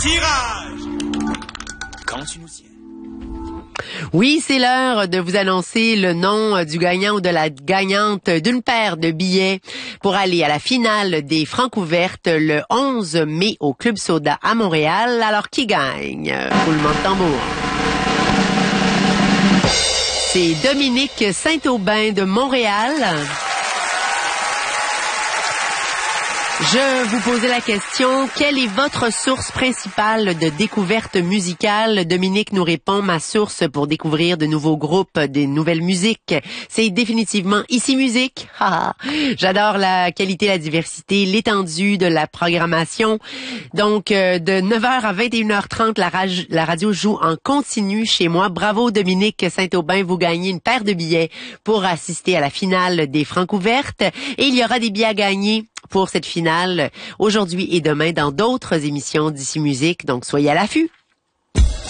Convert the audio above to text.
Tirage! Quand tu nous tiens. Oui, c'est l'heure de vous annoncer le nom du gagnant ou de la gagnante d'une paire de billets pour aller à la finale des Francouvertes le 11 mai au Club Soda à Montréal. Alors, qui gagne? Roulement de tambour. C'est Dominique Saint-Aubin de Montréal. Je vous posais la question, quelle est votre source principale de découverte musicale? Dominique nous répond, ma source pour découvrir de nouveaux groupes, des nouvelles musiques, c'est définitivement Ici Musique. J'adore la qualité, la diversité, l'étendue de la programmation. Donc, de 9h à 21h30, la radio joue en continu chez moi. Bravo Dominique Saint-Aubin, vous gagnez une paire de billets pour assister à la finale des Francouvertes. Et il y aura des billets à gagner pour cette finale aujourd'hui et demain dans d'autres émissions d'Ici Musique. Donc, soyez à l'affût.